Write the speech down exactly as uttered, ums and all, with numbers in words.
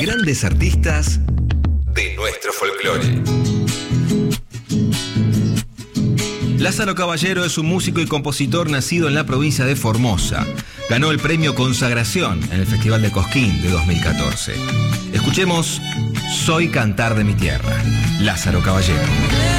Grandes artistas de nuestro folclore. Lázaro Caballero es un músico y compositor nacido en la provincia de Formosa. Ganó el premio Consagración en el Festival de Cosquín de dos mil catorce. Escuchemos Soy Cantar de mi Tierra, Lázaro Caballero.